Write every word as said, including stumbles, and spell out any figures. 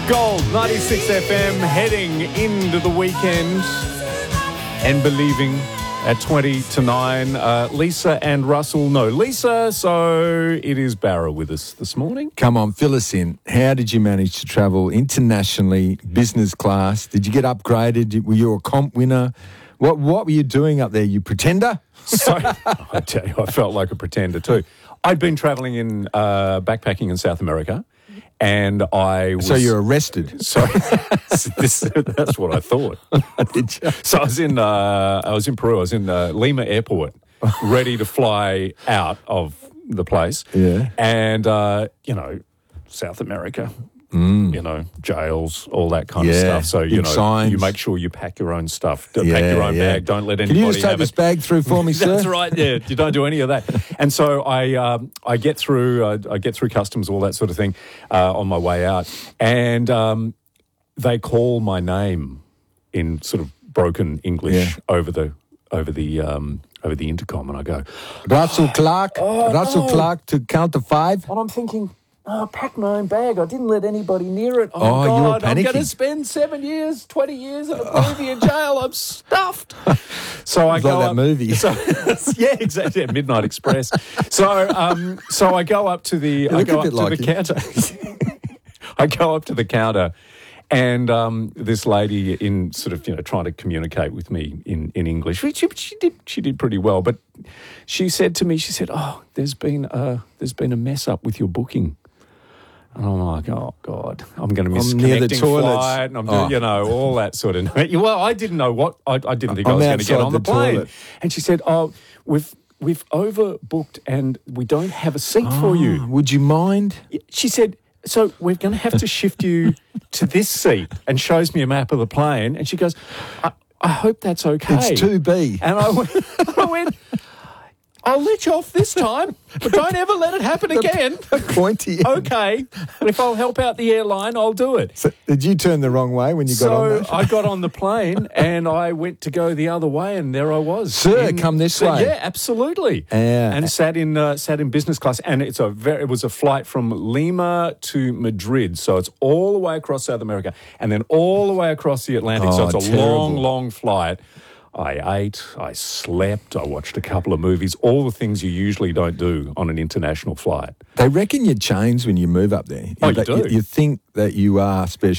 Gold, ninety-six F M, heading into the weekend and believing at twenty to nine. Uh, Lisa and Russell, no, Lisa, so it is Barra with us this morning. Come on, fill us in. How did you manage to travel internationally, business class? Did you get upgraded? Were you a comp winner? What What were you doing up there, you pretender? So, I tell you, I felt like a pretender too. I'd been travelling in, uh, backpacking in South America. And I was... So you're arrested. So this, that's what I thought. Did you? So I was in uh, I was in Peru. I was in uh, Lima Airport, ready to fly out of the place. Yeah. And uh, you know, South America. Mm. You know, jails, all that kind Yeah, of stuff. So, you big know, signs. you make sure you pack your own stuff. Don't Yeah, pack your own yeah. bag. Don't let Can anybody you just take have this it. bag through for me, sir? That's right. Yeah, you don't do any of that. And so I, um, I get through, uh, I get through customs, all that sort of thing, uh, on my way out, and um, they call my name in sort of broken English Yeah. over the over the um, over the intercom, and I go, Russell Clark. Oh, Russell no. Clark to count to five. and I'm thinking, oh, I packed my own bag. I didn't let anybody near it. Oh, Oh, you were God, I'm going to panicking. spend seven years, twenty years in a Peruvian jail. I'm stuffed. So I It's go like that up, movie. So, yeah, exactly. Yeah, Midnight Express. So, um, so I go up to the, I look go a up bit to like the you. counter. I go up to the counter. And um, this lady, in sort of, you know, trying to communicate with me in, in English, which she, she did she did pretty well. But she said to me, she said, "Oh, there's been a there's been a mess up with your booking." And I'm like, "Oh God, I'm going to miss I'm near the connecting toilets. flight." And I'm doing, Oh. you know, all that sort of. Well, I didn't know what I, I didn't think I I'm was going to get outside on the, the plane. toilet. And she said, "Oh, we've we've overbooked and we don't have a seat for you." Oh, would you mind? She said, "So we're going to have to shift you to this seat," and shows me a map of the plane. And she goes, I, I hope that's okay. It's two B. And I went, I went, I'll let you off this time, but don't ever let it happen again. Pointy. Okay. And if I'll help out the airline, I'll do it. So did you turn the wrong way when you got on So that? I got on the plane and I went to go the other way, and there I was. Sir, come this so, way. Yeah, absolutely. Yeah. And sat in uh, sat in business class, and it's a very, it was a flight from Lima to Madrid, so it's all the way across South America, and then all the way across the Atlantic. Oh, so it's a terrible. long, long flight. I ate, I slept, I watched a couple of movies, all the things you usually don't do on an international flight. They reckon you change when you move up there. Oh, you you, do. You think that you are special.